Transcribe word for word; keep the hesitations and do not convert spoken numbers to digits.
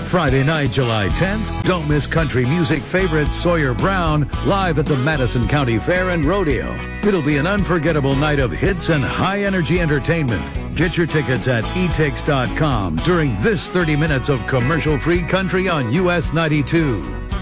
Friday night, July tenth, don't miss country music favorite Sawyer Brown live at the Madison County Fair and Rodeo. It'll be an unforgettable night of hits and high-energy entertainment. Get your tickets at e tix dot com during this thirty minutes of commercial-free country on U S ninety-two.